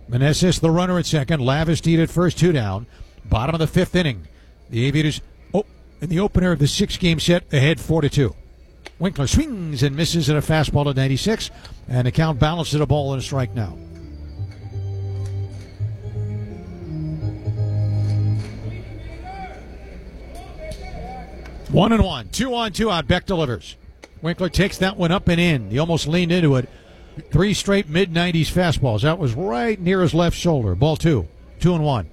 Meneses, the runner at second. Lavastida at first, 2 down. Bottom of the 5th inning. The Aviators, in the opener of the 6-game set, ahead 4-2. Winkler swings and misses at a fastball at 96, and the count balances a ball and a strike now. One and one, 2-on-2 out. Beck delivers. Winkler takes that one up and in. He almost leaned into it. 3 straight mid-90s fastballs. That was right near his left shoulder. Ball 2, 2-1.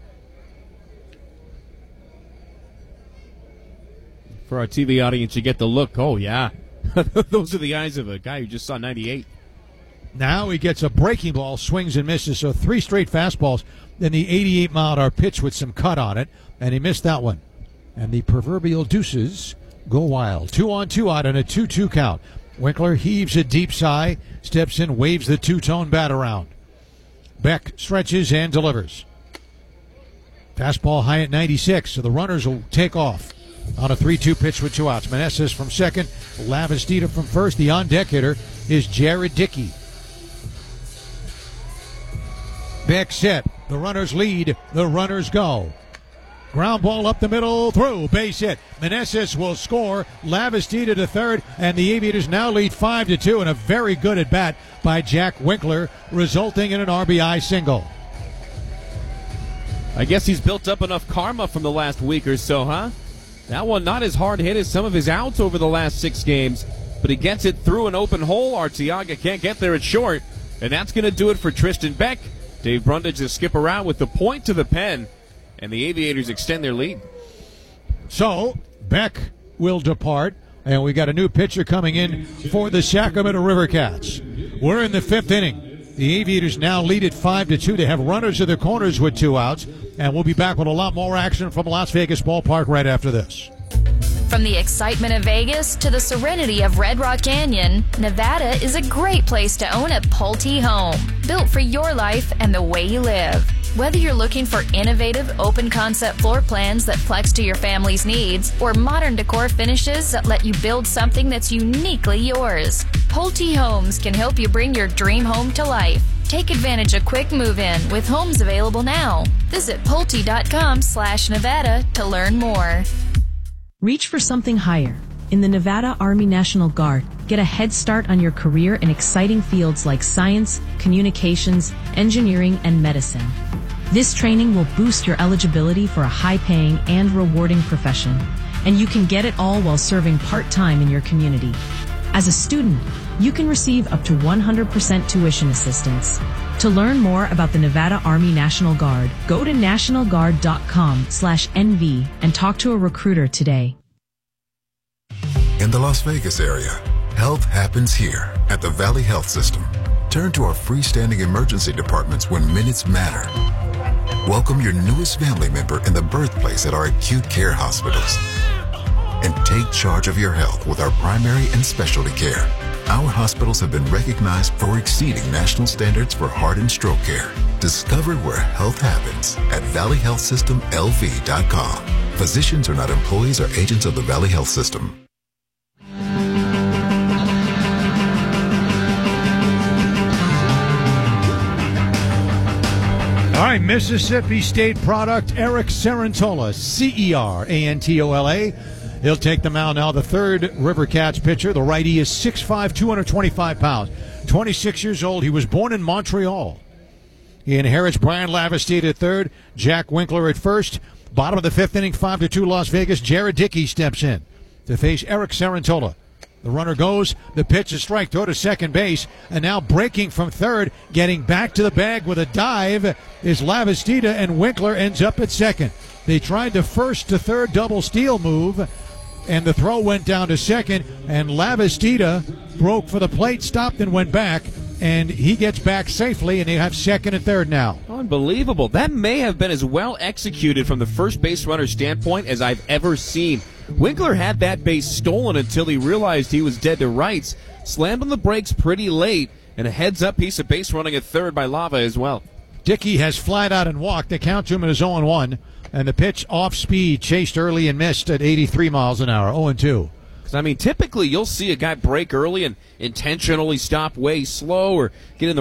For our TV audience, you get the look. Oh, yeah. Those are the eyes of a guy who just saw 98. Now he gets a breaking ball, swings and misses. So 3 straight fastballs. Then the 88-mile-an-hour pitch with some cut on it, and he missed that one. And the proverbial deuces go wild. 2-on-2 out on a 2-2 count. Winkler heaves a deep sigh, steps in, waves the two-tone bat around. Beck stretches and delivers. Fastball high at 96, so the runners will take off on a 3-2 pitch with 2 outs. Meneses from second, Lavastida from first. The on-deck hitter is Jared Dickey. Beck set. The runners lead. The runners go. Ground ball up the middle, through, base hit. Meneses will score. Lavastida to third, and the Aviators now lead 5-2 in a very good at-bat by Jack Winkler, resulting in an RBI single. I guess he's built up enough karma from the last week or so, huh? That one not as hard hit as some of his outs over the last 6 games, but he gets it through an open hole. Arteaga can't get there at short, and that's going to do it for Tristan Beck. Dave Brundage to skip around with the point to the pen, and the Aviators extend their lead. So, Beck will depart, and we got a new pitcher coming in for the Sacramento River Cats. We're in the 5th inning. The Aviators now lead at 5-2. They have runners at the corners with 2 outs, and we'll be back with a lot more action from Las Vegas Ballpark right after this. From the excitement of Vegas to the serenity of Red Rock Canyon, Nevada is a great place to own a Pulte home, built for your life and the way you live. Whether you're looking for innovative, open-concept floor plans that flex to your family's needs, or modern decor finishes that let you build something that's uniquely yours, Pulte Homes can help you bring your dream home to life. Take advantage of quick move-in with homes available now. Visit Pulte.com/Nevada to learn more. Reach for something higher. In the Nevada Army National Guard, get a head start on your career in exciting fields like science, communications, engineering, and medicine. This training will boost your eligibility for a high-paying and rewarding profession, and you can get it all while serving part-time in your community. As a student, you can receive up to 100% tuition assistance. To learn more about the Nevada Army National Guard, go to nationalguard.com/NV and talk to a recruiter today. In the Las Vegas area, health happens here at the Valley Health System. Turn to our freestanding emergency departments when minutes matter. Welcome your newest family member in the birthplace at our acute care hospitals. And take charge of your health with our primary and specialty care. Our hospitals have been recognized for exceeding national standards for heart and stroke care. Discover where health happens at valleyhealthsystemlv.com. Physicians are not employees or agents of the Valley Health System. All right, Mississippi State product, Eric Cerantola, Cerantola. He'll take the mound now. The third River Cats pitcher, the righty, is 6'5", 225 pounds. 26 years old. He was born in Montreal. He inherits Brian Lavastida at third, Jack Winkler at first. Bottom of the 5th inning, 5-2 Las Vegas. Jared Dickey steps in to face Eric Cerantola. The runner goes, the pitch is strike, throw to second base, and now breaking from third, getting back to the bag with a dive is Lavastida, and Winkler ends up at second. They tried the first to third double steal move, and the throw went down to second, and Lavastida broke for the plate, stopped and went back, and he gets back safely, and they have second and third now. Unbelievable. That may have been as well executed from the first base runner's standpoint as I've ever seen. Winkler had that base stolen until he realized he was dead to rights, slammed on the brakes pretty late, and a heads-up piece of base running at third by Lava as well. Dickey has flied out and walked. They count to him as 0-1, and the pitch off speed, chased early and missed at 83 miles an hour, 0-2. I mean, typically you'll see a guy break early and intentionally stop way slow or get in the